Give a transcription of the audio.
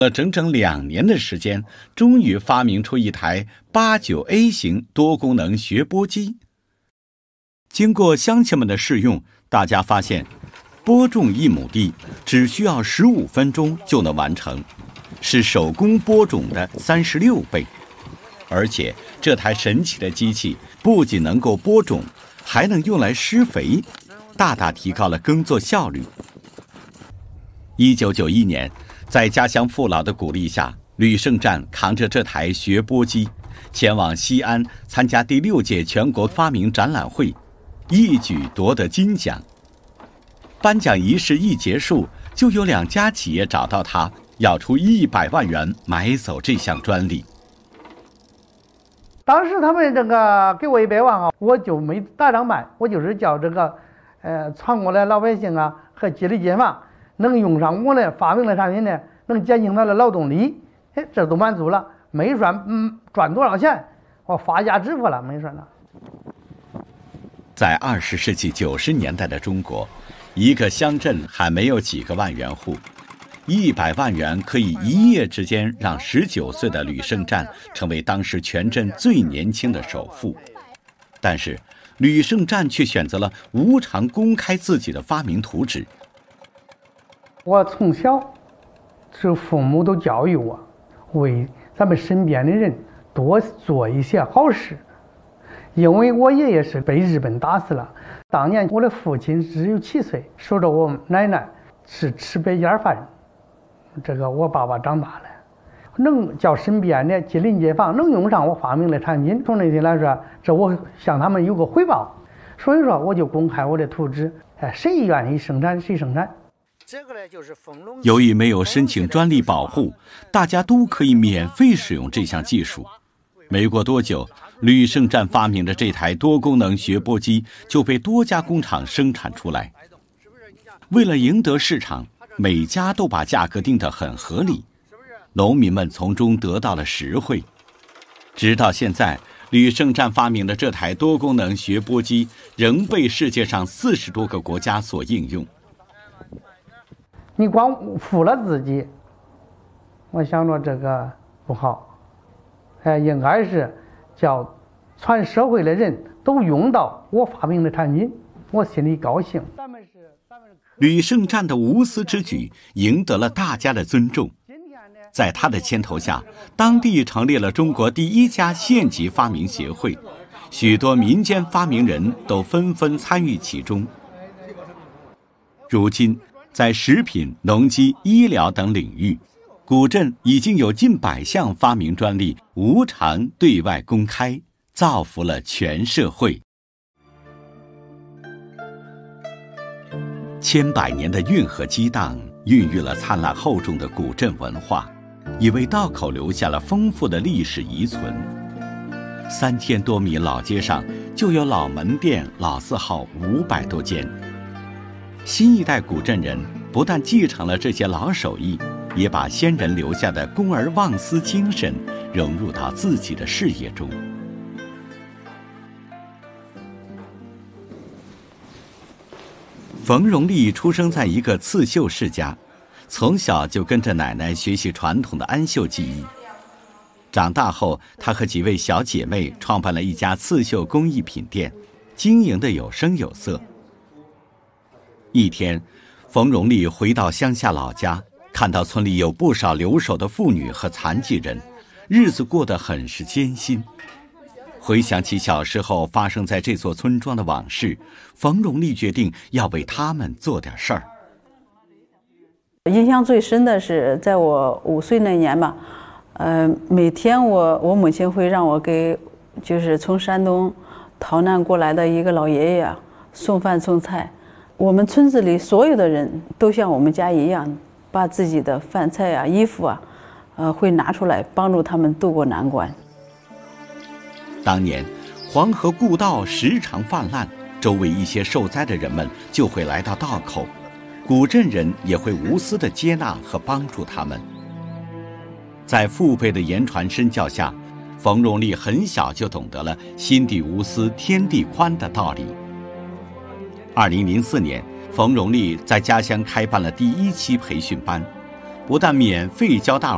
了整整2年的时间，终于发明出一台89A 型多功能学播机。经过乡亲们的试用，大家发现，播种1亩地只需要15分钟就能完成，是手工播种的36倍。而且这台神奇的机器不仅能够播种，还能用来施肥，大大提高了耕作效率。1991年，在家乡父老的鼓励下，吕胜占扛着这台学播机，前往西安参加第6届全国发明展览会，一举夺得金奖。颁奖仪式一结束，就有2家企业找到他，要出100万元买走这项专利。 当时他们给我100万啊，我就没大张买，我就是叫全国的老百姓啊和吉林街坊能用上我的发明的产品呢，能减轻他的劳动力，这都满足了。没赚多少钱，我发家致富了，没算了。 在20世纪90年代的中国，一个乡镇还没有几个万元户，100万元可以一夜之间让19岁的吕胜占成为当时全镇最年轻的首富。但是吕胜占却选择了无偿公开自己的发明图纸。 我从小是父母都教育我，为咱们身边的人多做一些好事。因为我爷爷是被日本打死了，当年我的父亲只有7岁，守着我奶奶是吃白家饭。我爸爸长大了，能叫身边的吉林街坊能用上我发明的产品，从那天来说，这我向他们有个回报。所以说我就公开我的图纸，谁愿意生产谁生产。 由于没有申请专利保护，大家都可以免费使用这项技术。没过多久，吕胜占发明的这台多功能学播机就被多家工厂生产出来。为了赢得市场，每家都把价格定得很合理，农民们从中得到了实惠。直到现在，吕胜占发明的这台多功能学播机仍被世界上40多个国家所应用。 你光负了自己，我想着这个不好，应该是叫全社会的人都用到我发明的产品，我心里高兴。 吕胜占的无私之举赢得了大家的尊重，在他的牵头下，当地成立了中国第1家县级发明协会，许多民间发明人都纷纷参与其中。如今，在食品、农机、医疗等领域，古镇已经有近100项发明专利无偿对外公开，造福了全社会。千百年的运河激荡，孕育了灿烂厚重的古镇文化，也为道口留下了丰富的历史遗存。3000多米老街上就有老门店、老字号500多间。新一代古镇人不但继承了这些老手艺，也把先人留下的公而忘私精神融入到自己的事业中。冯荣利出生在一个刺绣世家，从小就跟着奶奶学习传统的安绣技艺。长大后，她和几位小姐妹创办了一家刺绣工艺品店，经营得有声有色。一天，冯荣利回到乡下老家，看到村里有不少留守的妇女和残疾人，日子过得很是艰辛。回想起小时候发生在这座村庄的往事，冯荣利决定要为他们做点事儿。 印象最深的是在我5岁那年吧，每天我母亲会让我给就是从山东逃难过来的一个老爷爷送饭送菜。我们村子里所有的人都像我们家一样，把自己的饭菜衣服会拿出来帮助他们渡过难关。 当年黄河故道时常泛滥，周围一些受灾的人们就会来到道口，古镇人也会无私地接纳和帮助他们。在父辈的言传身教下，冯荣利很小就懂得了心地无私天地宽的道理。2004年，冯荣利在家乡开办了第1期培训班，不但免费教大